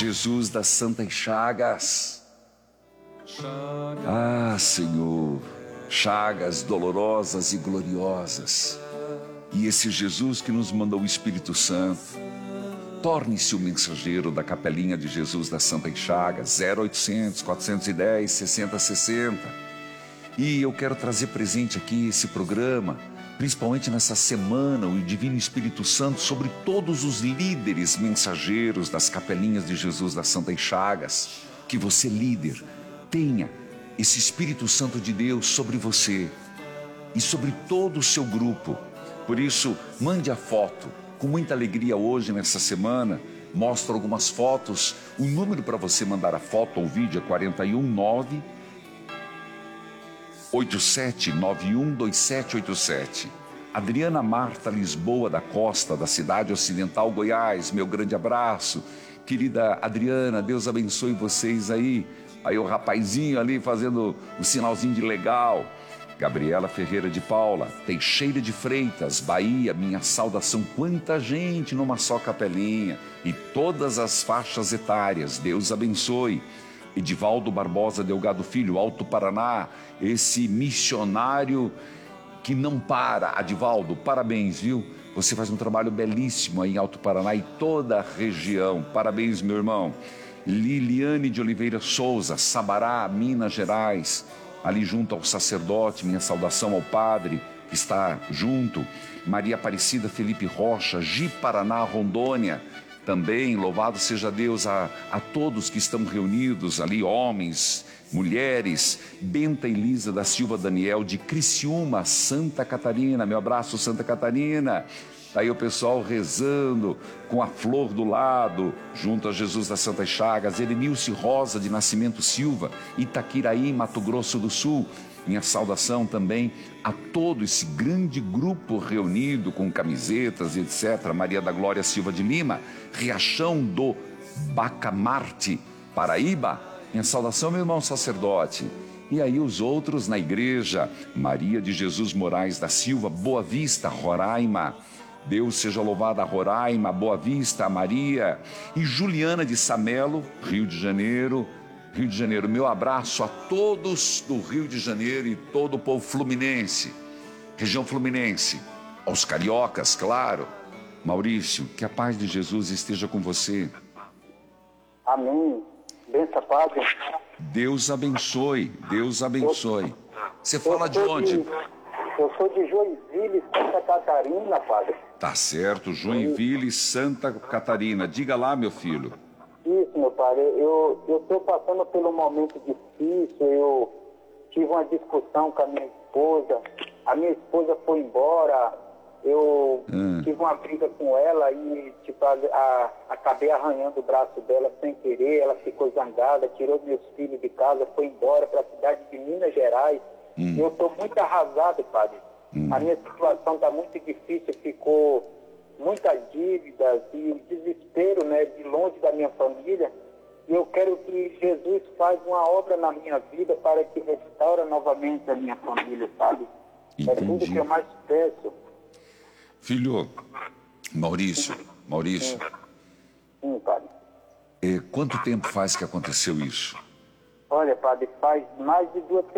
Jesus das Santas Chagas. Ah, Senhor, chagas dolorosas e gloriosas. E esse Jesus que nos mandou o Espírito Santo, torne-se o mensageiro da capelinha de Jesus das Santas Chagas, 0800 410 6060. E eu quero trazer presente aqui esse programa, principalmente nessa semana, o Divino Espírito Santo sobre todos os líderes mensageiros das capelinhas de Jesus das Santas Chagas. Que você, líder, tenha esse Espírito Santo de Deus sobre você e sobre todo o seu grupo. Por isso, mande a foto. Com muita alegria hoje, nessa semana, mostro algumas fotos. O número para você mandar a foto ou vídeo é 419 87912787. Adriana Marta Lisboa da Costa, da cidade ocidental Goiás, meu grande abraço. Querida Adriana, Deus abençoe vocês aí. Aí o rapazinho ali fazendo um sinalzinho de legal. Gabriela Ferreira de Paula, Teixeira de Freitas, Bahia, minha saudação. Quanta gente numa só capelinha e todas as faixas etárias, Deus abençoe. Edivaldo Barbosa Delgado Filho, Alto Paraná, esse missionário que não para. Adivaldo, parabéns, viu? Você faz um trabalho belíssimo aí em Alto Paraná e toda a região. Parabéns, meu irmão. Liliane de Oliveira Souza, Sabará, Minas Gerais, ali junto ao sacerdote, minha saudação ao padre que está junto. Maria Aparecida Felipe Rocha, Ji Paraná, Rondônia. Também, louvado seja Deus a todos que estão reunidos ali, homens, mulheres. Benta Elisa da Silva Daniel, de Criciúma, Santa Catarina. Meu abraço, Santa Catarina. Aí o pessoal rezando com a flor do lado, junto a Jesus das Santas Chagas. Erenilce Rosa de Nascimento Silva, Itaquiraí, Mato Grosso do Sul. Minha saudação também a todo esse grande grupo reunido com camisetas, etc. Maria da Glória Silva de Lima, Riachão do Bacamarte, Paraíba. Minha saudação, meu irmão sacerdote. E aí os outros na igreja, Maria de Jesus Moraes da Silva, Boa Vista, Roraima. Deus seja louvado a Roraima, Boa Vista, a Maria. E Juliana de Samelo, Rio de Janeiro. Rio de Janeiro, meu abraço a todos do Rio de Janeiro e todo o povo fluminense, região fluminense, aos cariocas, claro. Maurício, que a paz de Jesus esteja com você. Amém. Benção, Padre. Deus abençoe, Deus abençoe. Você fala de onde? Eu sou de Joinville, Santa Catarina, Padre. Tá certo, Joinville, Santa Catarina. Diga lá, meu filho. Isso, meu Padre. Eu estou passando por um momento difícil. Eu tive uma discussão com a minha esposa. A minha esposa foi embora. Eu tive uma briga com ela e acabei arranhando o braço dela sem querer. Ela ficou zangada, tirou meus filhos de casa, foi embora para a cidade de Minas Gerais. Eu estou muito arrasado, Padre. A minha situação está muito difícil, ficou muitas dívidas e o desespero, né, de longe da minha família. E eu quero que Jesus faça uma obra na minha vida para que restaure novamente a minha família, sabe? Entendi. É tudo que eu mais peço. Filho, Maurício. Sim, Padre. Quanto tempo faz que aconteceu isso? Olha, Padre, faz mais de 2